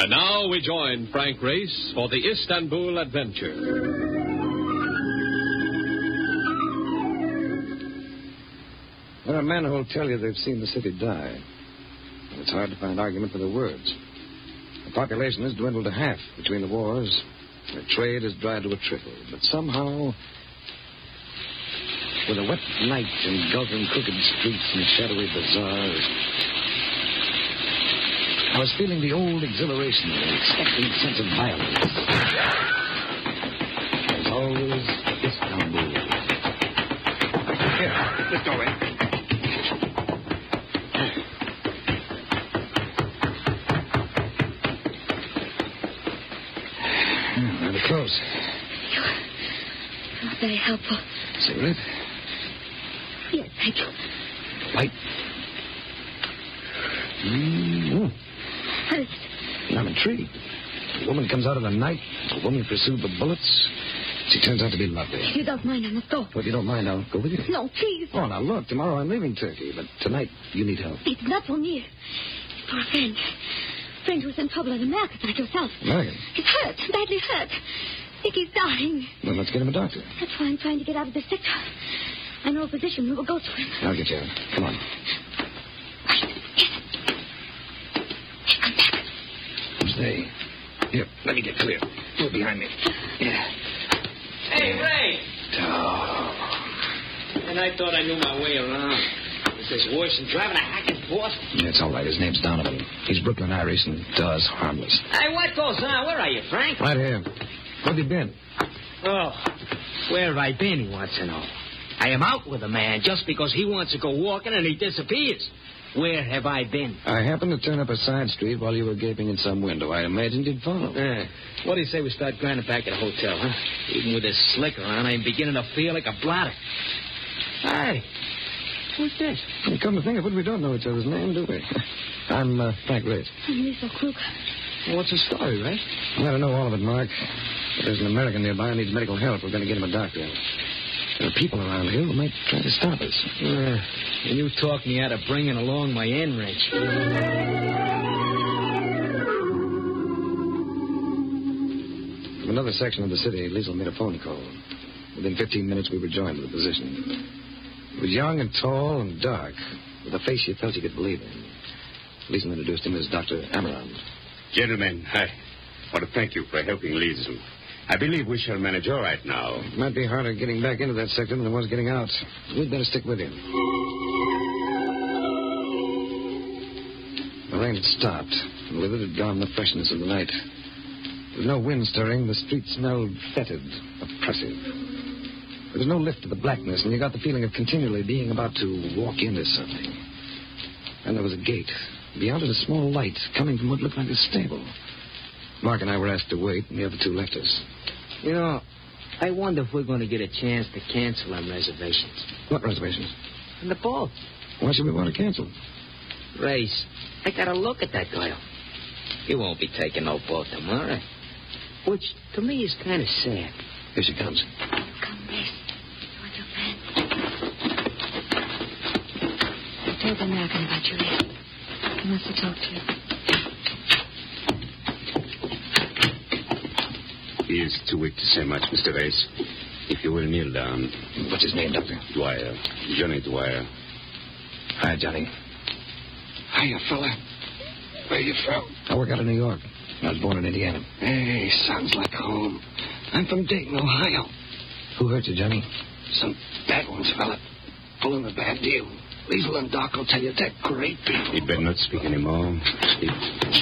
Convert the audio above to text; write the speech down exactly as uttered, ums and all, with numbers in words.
And now we join Frank Race for the Istanbul Adventure. There are men who will tell you they've seen the city die. And it's hard to find argument for their words. The population has dwindled to half between the wars. The trade has dried to a trickle. But somehow, with a wet night engulfing crooked streets and shadowy bazaars, I was feeling the old exhilaration, the expectant sense of violence. There's always Istanbul. Here, let's go in. Rather close. You're not very helpful. Cigarette? Yes, thank you. Light? Mm-hmm. First. I'm intrigued. A woman comes out of the night. A woman pursued by bullets. She turns out to be lovely. If you don't mind, I must go. Well, if you don't mind, I'll go with you. No, please. Oh, now, look. Tomorrow I'm leaving Turkey, but tonight you need help. It's not for me. It's for a friend. A friend who's in trouble in America, like yourself. American? He's hurt, badly hurt. I think he's dying. Well, let's get him a doctor. That's why I'm trying to get out of this sector. I know a physician who will go to him. I'll get you out. Come on. Wait. Yes. Here, come back. Stay. Here, let me get clear. Go behind me. Yeah. Hey, Ray. Oh. And I thought I knew my way around. Is this worse than driving a hack in Boston? It's all right. His name's Donovan. He's Brooklyn Irish and does harmless. Hey, what goes on? Where are you, Frank? Right here. Where have you been? Oh, where have I been, he wants to know. I am out with a man just because he wants to go walking and he disappears. Where have I been? I happened to turn up a side street while you were gaping in some window. I imagined you'd follow. Yeah. What do you say we start grinding back at the hotel, huh? Even with this slicker on, I'm beginning to feel like a blotter. Hey, who's this? Well, come to think of it, we don't know each other's name, do we? I'm uh, Frank Race. I'm Lisa Krug. Well, what's the story, Ray? I don't know all of it, Mark. But there's an American nearby who needs medical help. We're going to get him a doctor. There are people around here who might try to stop us. Uh, and you talked me out of bringing along my end wrench. From another section of the city, Liesl made a phone call. Within fifteen minutes, we were joined with the physician. He was young and tall and dark, with a face you felt you could believe in. Liesl introduced him as Doctor Amarand. Gentlemen, I want to thank you for helping Liesl. I believe we shall manage all right now. It might be harder getting back into that sector than it was getting out. We'd better stick with you. The rain had stopped, and with it had gone the freshness of the night. With no wind stirring, the street smelled fetid, oppressive. There was no lift to the blackness, and you got the feeling of continually being about to walk into something. And there was a gate. Beyond it, a small light coming from what looked like a stable. Mark and I were asked to wait, and the other two left us. You know, I wonder if we're going to get a chance to cancel them reservations. What reservations? And the ball. Why should we want to cancel? Race, I got to look at that girl. He won't be taking no ball tomorrow. Which, to me, is kind of sad. Here she comes. Come, Race. What's your plan? I told the American about you, Race. He wants to talk to you. He is too weak to say much, Mister Race. If you will kneel down. What's his name, Doctor? Dwyer. Johnny Dwyer. Hi, Johnny. Hiya, fella. Where you from? I work out of New York. I was born in Indiana. Hey, sounds like home. I'm from Dayton, Ohio. Who hurt you, Johnny? Some bad ones, fella. Pulling a bad deal. Liesl and Doc will tell you they're great people. You'd better not speak anymore. Speak.